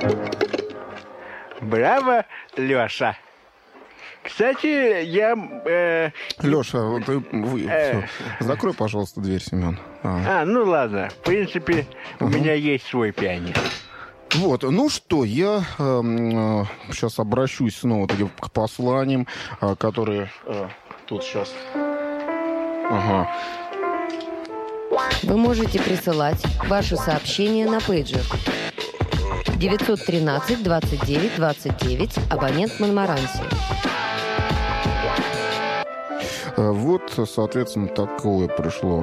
Браво, Леша. Кстати, я... Леша, всё. Закрой, пожалуйста, дверь, Семен. Ну ладно. В принципе, у меня есть свой пианино. Вот, ну что, я сейчас обращусь снова к посланиям, которые тут сейчас... Ага. Вы можете присылать ваши сообщения на пейджер 913 29 29, абонент Монмаранси. Вот, соответственно, такое пришло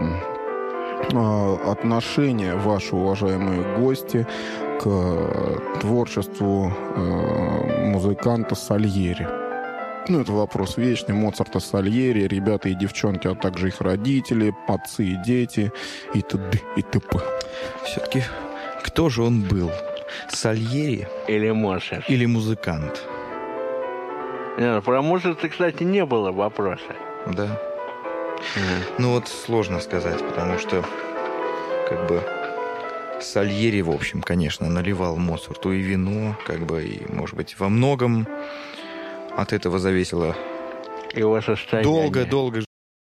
отношение, ваши уважаемые гости, к творчеству музыканта Сальери. Ну, это вопрос вечный. Моцарта, Сальери, ребята и девчонки, а также их родители, отцы и дети, и т.д. и т.п. Все-таки кто же он был? Сальери? Или Моцарт? Или музыкант? Нет, про Моцарта, кстати, не было вопроса. Да. Ну вот сложно сказать, потому что как бы Сальери, в общем, конечно, наливал Моцарту и вино, как бы, и, может быть, во многом от этого зависело его состояние. Долго.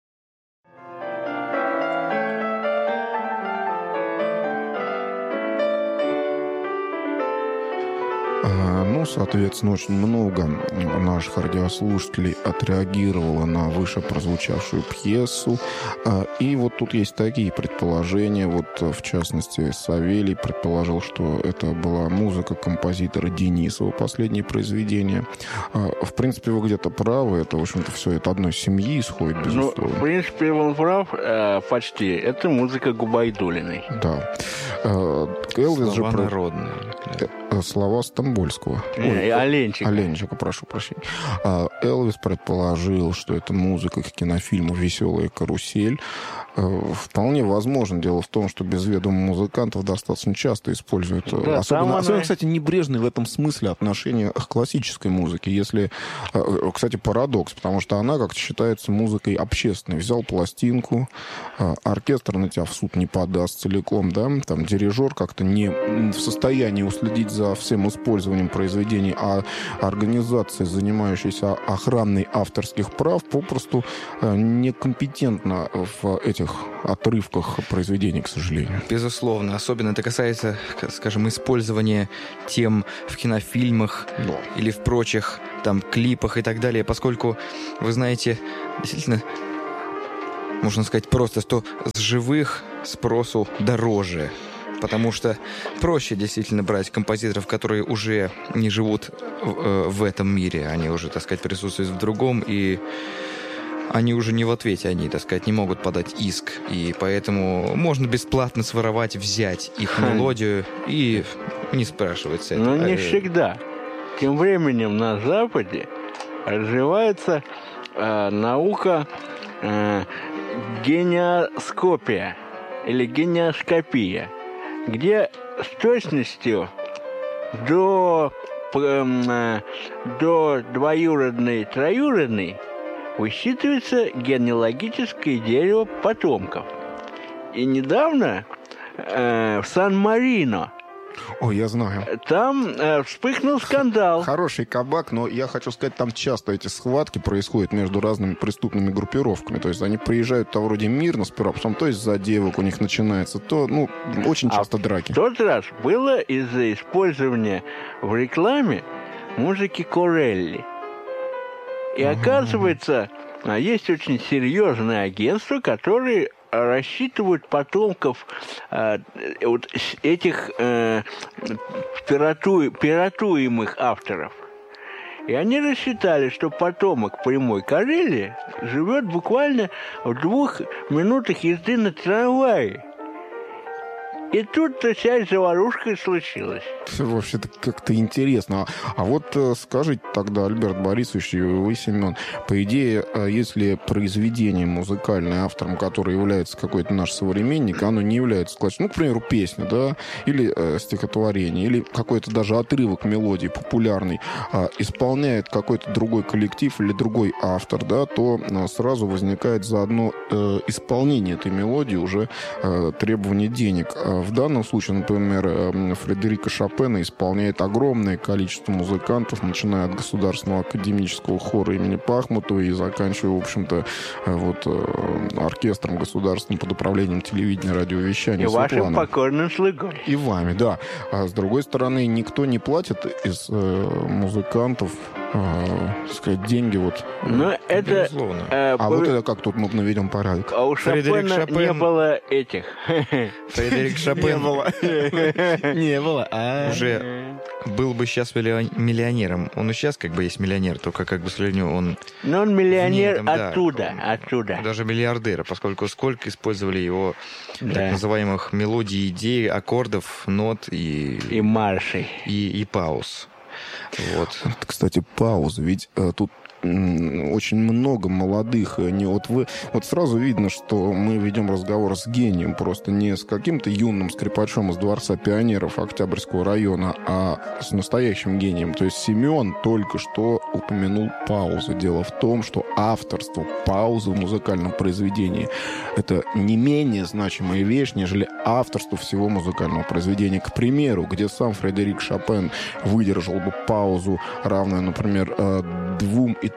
Ну, соответственно, очень много наших радиослушателей отреагировало на выше прозвучавшую пьесу. И вот тут есть такие предположения. Вот, в частности, Савелий предположил, что это была музыка композитора Денисова, последнее произведение. В принципе, вы где-то правы. Это, в общем-то, все это одной семьи исходит, безусловно. Ну, в принципе, он прав почти. Это музыка Губайдуллиной. Да. Элвис слова же народные. Слова Стамбольского. Оленчика, прошу прощения. Элвис предположил, что это музыка к кинофильму «Веселая карусель». Вполне возможно. Дело в том, что без ведома музыкантов достаточно часто используют... Да, особенно, кстати, небрежные в этом смысле отношения к классической музыке. Если, кстати, парадокс, потому что она как-то считается музыкой общественной. Взял пластинку, оркестр на тебя в суд не подаст целиком, да? Там дирижер как-то не в состоянии уследить за всем использованием произведений, а организация, занимающаяся охраной авторских прав, попросту некомпетентна в этих отрывках произведений, к сожалению. Безусловно. Особенно это касается, скажем, использования тем в кинофильмах или в прочих там клипах и так далее, поскольку, вы знаете, действительно, можно сказать просто, что с живых спросу дороже. Потому что проще действительно брать композиторов, которые уже не живут в этом мире. Они уже, так сказать, присутствуют в другом, и они уже не в ответе, они, так сказать, не могут подать иск. И поэтому можно бесплатно своровать, взять их мелодию и не спрашивать с этого. Но не всегда. Тем временем на Западе развивается наука гениоскопия или гениоскопия, где с точностью до двоюродной, троюродной высчитывается генеалогическое дерево потомков. И недавно в Сан-Марино Я знаю. Там вспыхнул скандал. Хороший кабак, но я хочу сказать, там часто эти схватки происходят между разными преступными группировками. То есть они приезжают-то вроде мирно сперва, потом то из-за девок у них начинается, то, очень часто драки. В тот раз было из-за использования в рекламе музыки Корелли. И оказывается, есть очень серьезные агентства, которые рассчитывают потомков этих пиратуемых авторов. И они рассчитали, что потомок прямой Корелли живет буквально в 2 минутах езды на трамвае. И тут-то вся заварушка и случилась. Вообще-то как-то интересно. А вот скажите тогда, Альберт Борисович, и вы, Семен, по идее, если произведение музыкальное, автором которое является какой-то наш современник, оно не является классическим, к примеру, песня, да, или стихотворение, или какой-то даже отрывок мелодии популярный, исполняет какой-то другой коллектив или другой автор, да, то сразу возникает заодно исполнение этой мелодии уже требование денег. В данном случае, например, Фредерика Шопена исполняет огромное количество музыкантов, начиная от Государственного академического хора имени Пахмутова и заканчивая, в общем-то, вот оркестром государственным под управлением телевидения, радиовещания. И вашим покорным слугой. И вами, да. А с другой стороны, никто не платит из музыкантов, сказать, деньги вот. Ну, это... вот это как тут мы наведем порядок. А у Шопена не было этих. Фредерик Шопен Не было. Уже был бы сейчас миллионером. Он и сейчас как бы есть миллионер, только как бы, к сожалению, он... Но он миллионер да, оттуда. Даже миллиардер, поскольку сколько использовали его так называемых мелодий, идей, аккордов, нот и маршей. И пауз. Вот. Кстати, пауза. Ведь тут очень много молодых. Вот сразу видно, что мы ведем разговор с гением, просто не с каким-то юным скрипачом из Дворца пионеров Октябрьского района, а с настоящим гением. То есть Семен только что упомянул паузу. Дело в том, что авторство паузы в музыкальном произведении — это не менее значимая вещь, нежели авторство всего музыкального произведения. К примеру, где сам Фредерик Шопен выдержал бы паузу, равную, например, 2,3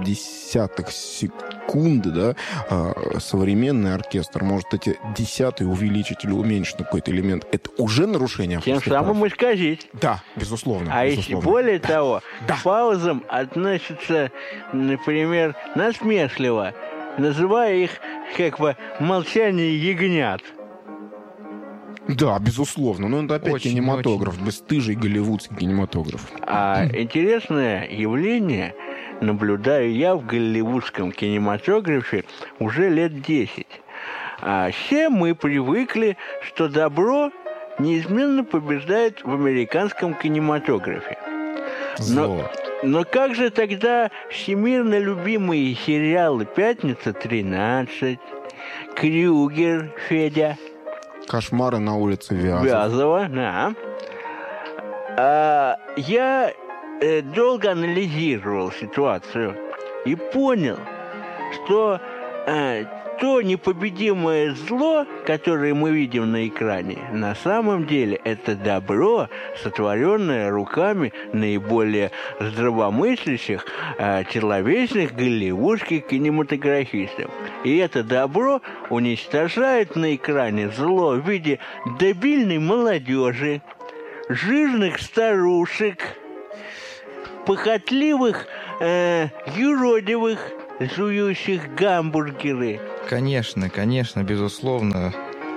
секунды, да, современный оркестр может эти десятые увеличить или уменьшить на какой-то элемент. Это уже нарушение тем самым исказить. Да, безусловно. А если более того, к паузам относятся, например, насмешливо, называя их как бы молчание ягнят. Да, безусловно. Но это опять кинематограф, бесстыжий голливудский кинематограф. А интересное явление наблюдаю я в голливудском кинематографе уже лет 10. Все мы привыкли, что добро неизменно побеждает в американском кинематографе. Но как же тогда всемирно любимые сериалы «Пятница 13», «Крюгер», Федя, «Кошмары на улице Вязова», да. Я долго анализировал ситуацию и понял, что то непобедимое зло, которое мы видим на экране, на самом деле это добро, сотворенное руками наиболее здравомыслящих, человечных голливудских кинематографистов. И это добро уничтожает на экране зло в виде дебильной молодежи, жирных старушек, похотливых, юродивых, жующих гамбургеры. Конечно, безусловно.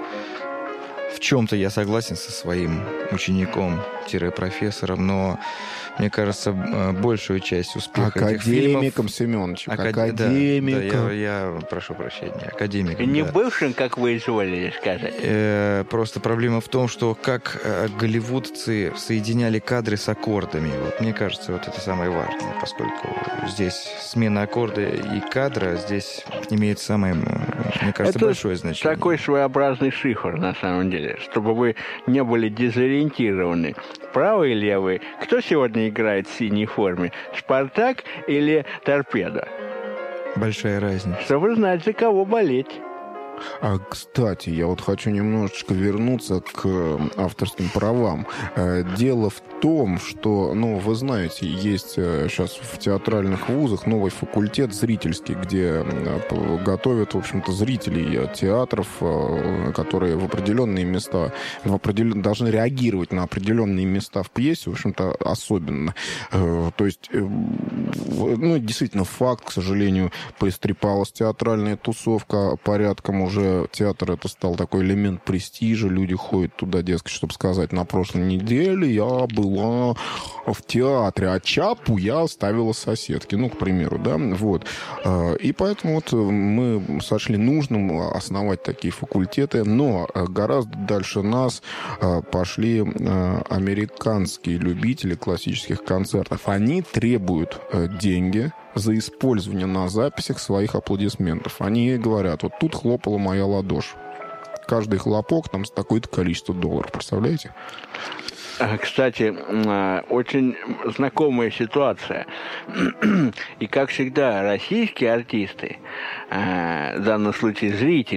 В чем-то я согласен со своим учеником-профессором, но мне кажется, большую часть успеха этих фильмов... Академиком Семеновичем, академиком. Да, я прошу прощения, академиком. Не бывшим, как вы изволили сказать. Просто проблема в том, что как голливудцы соединяли кадры с аккордами. Вот, мне кажется, вот это самое важное, поскольку здесь смена аккорда и кадра здесь имеет самое, мне кажется, это большое значение. Такой своеобразный шифр, на самом деле, чтобы вы не были дезориентированы. Правый и левый. Кто сегодня играет в синей форме? «Спартак» или «Торпедо»? Большая разница. Чтобы знать, за кого болеть. Кстати, я вот хочу немножечко вернуться к авторским правам. Дело в том, что, вы знаете, есть сейчас в театральных вузах новый факультет зрительский, где готовят, в общем-то, зрителей театров, которые в определенные места должны реагировать на определенные места в пьесе, в общем-то, особенно. То есть, действительно, факт, к сожалению, поистрепалась театральная тусовка порядком. Уже театр это стал такой элемент престижа. Люди ходят туда, дескать, чтобы сказать, на прошлой неделе я была в театре, а чапу я оставила соседке. К примеру, да, вот. И поэтому вот мы сочли нужным основать такие факультеты, но гораздо дальше нас пошли американские любители классических концертов. Они требуют деньги за использование на записях своих аплодисментов. Они говорят, вот тут хлопала моя ладошь. Каждый хлопок там с такое-то количество $. Представляете? Кстати, очень знакомая ситуация. И, как всегда, российские артисты, в данном случае зрители,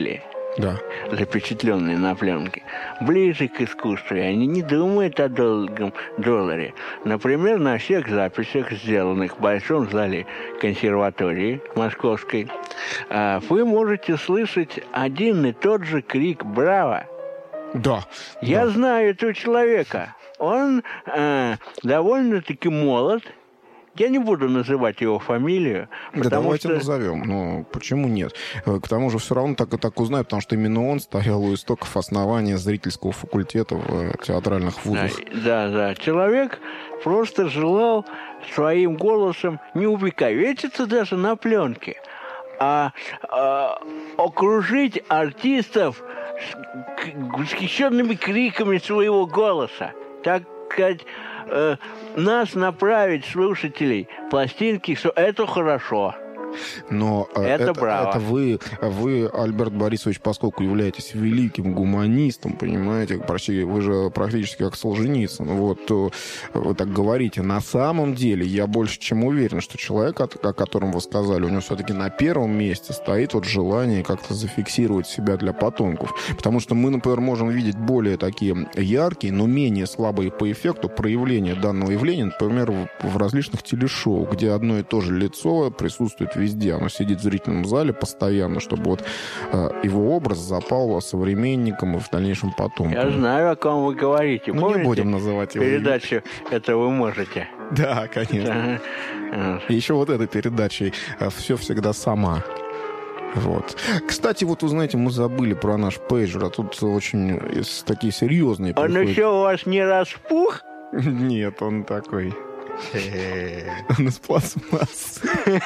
Да. запечатленные на пленке, ближе к искусству, и они не думают о долгом долларе. Например, на всех записях, сделанных в Большом зале консерватории Московской, вы можете слышать один и тот же крик «Браво!». Да. Я знаю этого человека. Он довольно-таки молод. Я не буду называть его фамилию. Да, давайте назовем. Но почему нет? К тому же все равно так и так узнают, потому что именно он стоял у истоков основания зрительского факультета в театральных вузах. Да. Человек просто желал своим голосом не увековечиться даже на пленке, а окружить артистов восхищенными криками своего голоса. Так сказать, нас направить, слушателей, пластинки, что это хорошо. Но это браво. Это вы, Альберт Борисович, поскольку являетесь великим гуманистом, понимаете, вы же практически как Солженицын, вот, вы так говорите. На самом деле, я больше чем уверен, что человек, о котором вы сказали, у него все-таки на первом месте стоит вот желание как-то зафиксировать себя для потомков. Потому что мы, например, можем видеть более такие яркие, но менее слабые по эффекту проявления данного явления, например, в различных телешоу, где одно и то же лицо присутствует везде. Оно сидит в зрительном зале постоянно, чтобы вот его образ запал современникам и в дальнейшем потомкам. Я знаю, о ком вы говорите. Ну, не будем называть его. Передачу «Это вы можете». Да, конечно. И еще вот этой передачей «Все всегда сама». Вот. Кстати, вот, вы знаете, мы забыли про наш пейджер, а тут очень такие серьезные... Он еще у вас не распух? Нет, он такой... Он из пластмассы.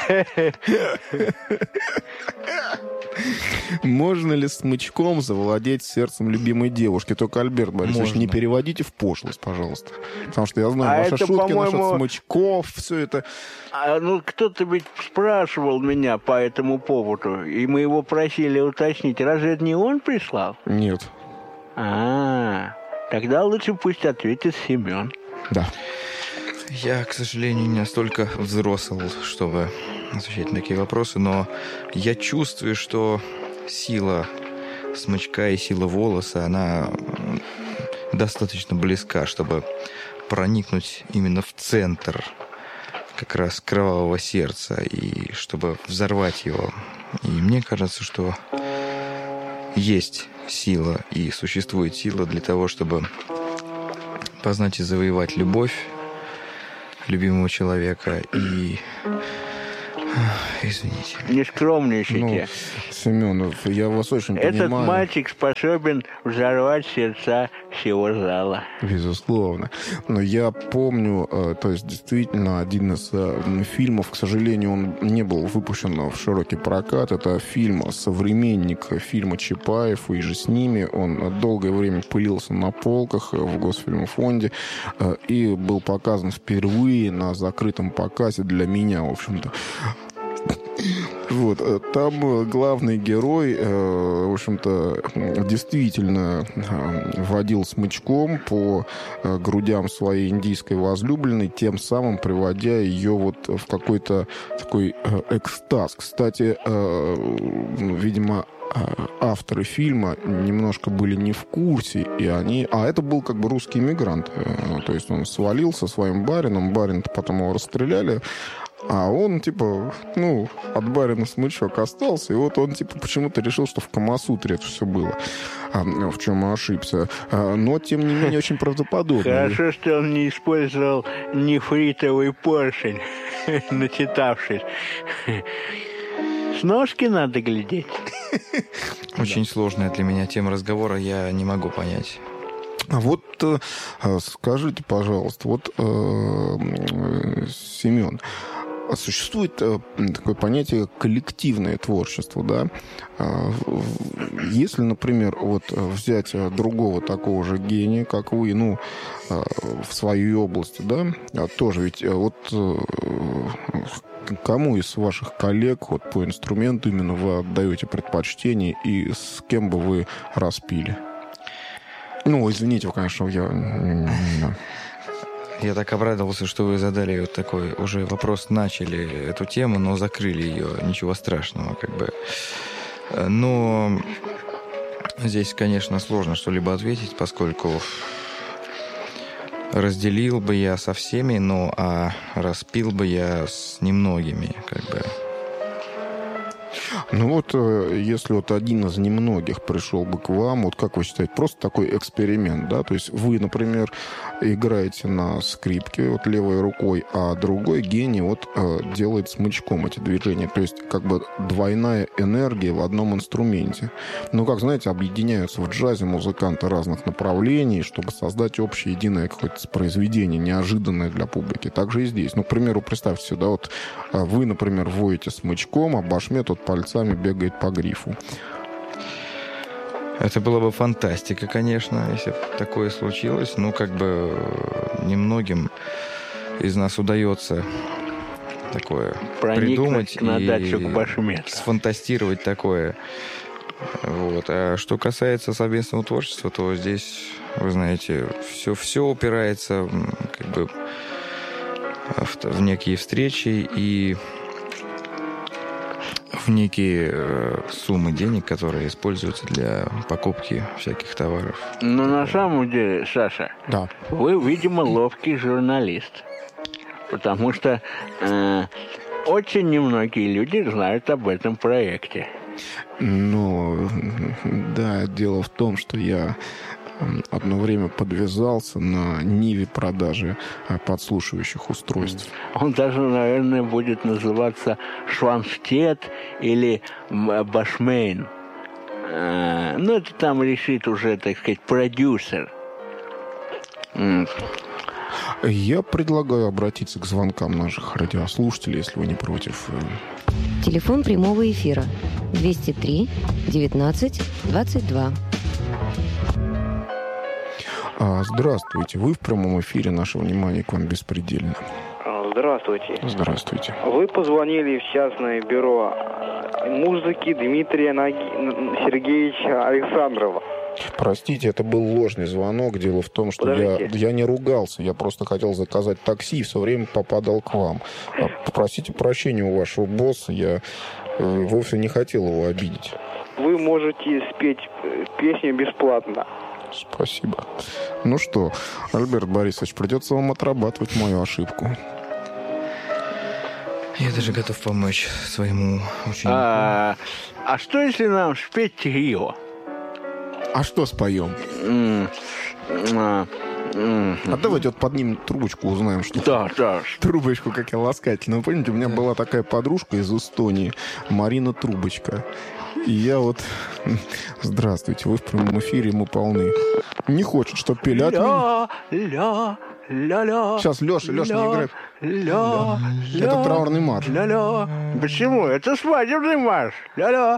Можно ли смычком завладеть сердцем любимой девушки? Только, Альберт Борисович, не переводите в пошлость, пожалуйста. Потому что я знаю, ваши шутки насчет смычков, все это... Кто-то ведь спрашивал меня по этому поводу, и мы его просили уточнить. Разве это не он прислал? Нет. Тогда лучше пусть ответит Семен. Да. Я, к сожалению, не настолько взрослый, чтобы отвечать на такие вопросы, но я чувствую, что сила смычка и сила волоса, она достаточно близка, чтобы проникнуть именно в центр как раз кровавого сердца и чтобы взорвать его. И мне кажется, что есть сила и существует сила для того, чтобы познать и завоевать любовь любимого человека и... Извините. Не скромничайте. Семенов, я вас очень понимаю. Этот мальчик способен взорвать сердца всего зала. Безусловно. Но я помню, то есть действительно один из фильмов, к сожалению, он не был выпущен в широкий прокат. Это фильм «Современник» фильма Чапаев, и же с ними. Он долгое время пылился на полках в Госфильмфонде и был показан впервые на закрытом показе для меня, в общем-то. Вот, там главный герой, в общем-то, действительно водил смычком по грудям своей индийской возлюбленной, тем самым приводя ее вот в какой-то такой экстаз. Кстати, видимо, авторы фильма немножко были не в курсе, и они... А это был как бы русский иммигрант. То есть он свалил со своим барином, барин-то потом его расстреляли, а он, типа, от барина смычок остался, и вот он, типа, почему-то решил, что в Камасутре это все было, в чем ошибся. Но, тем не менее, очень правдоподобно. Хорошо, что он не использовал нефритовый поршень, начитавшись. С ножки надо глядеть. Очень сложная для меня тема разговора, я не могу понять. А вот скажите, пожалуйста, вот, Семен, существует такое понятие коллективное творчество, да? Если, например, вот взять другого такого же гения, как вы, в своей области, да, тоже ведь вот кому из ваших коллег вот по инструменту именно вы отдаете предпочтение и с кем бы вы распили? Извините, конечно, Я так обрадовался, что вы задали вот такой уже вопрос, начали эту тему, но закрыли ее. Ничего страшного, как бы. Но Здесь, конечно, сложно что-либо ответить, поскольку разделил бы я со всеми, а распил бы я с немногими, как бы. Ну вот, если вот один из немногих пришел бы к вам, вот как вы считаете, просто такой эксперимент, да? То есть вы, например, играете на скрипке вот левой рукой, а другой гений вот делает смычком эти движения. То есть как бы двойная энергия в одном инструменте. Ну, как, знаете, объединяются в джазе музыканты разных направлений, чтобы создать общее единое какое-то произведение, неожиданное для публики. Так же и здесь. Ну, к примеру, представьте себе, да, вот вы, например, воете смычком, а Башмет вот пальцами бегает по грифу. Это была бы фантастика, конечно, если бы такое случилось. Ну, как бы немногим из нас удается такое придумать на дачу и к Башмету. сфантастировать такое. Вот. А что касается совместного творчества, то здесь, вы знаете, все упирается как бы в некие встречи и в некие суммы денег, которые используются для покупки всяких товаров. Но на самом деле, Саша, Да. вы, видимо, ловкий журналист. Потому что очень немногие люди знают об этом проекте. Ну, да, дело в том, что я одно время подвязался на ниве продажи подслушивающих устройств. Он даже, наверное, будет называться Шванштет или Башмейн. Ну, это там решит уже, так сказать, продюсер. Я предлагаю обратиться к звонкам наших радиослушателей, если вы не против. Телефон прямого эфира 203 19 22. Здравствуйте. Вы в прямом эфире. Наше внимание к вам беспредельно. Здравствуйте. Здравствуйте. Вы позвонили в частное бюро музыки Дмитрия Сергеевича Александрова. Простите, это был ложный звонок. Дело в том, что я не ругался. Я просто хотел заказать такси и все время попадал к вам. Попросите прощения у вашего босса. Я вовсе не хотел его обидеть. Вы можете спеть песню бесплатно. Спасибо. Ну что, Альберт Борисович, придется вам отрабатывать мою ошибку. Я даже готов помочь своему ученику. А что, если нам спеть трио? А что споем? А давайте вот поднимем трубочку, узнаем, что... Да. Трубочку, как я ласкательно. Вы помните, у меня была такая подружка из Эстонии, Марина Трубочка. И я вот... Здравствуйте, вы в прямом эфире, мы полны. Не хочет, чтоб пели от меня. Ля-ля. Сейчас Леша не играет. Ля-ля. Это траурный марш. Ля-ля. Почему? Это свадебный марш. Ля-ля.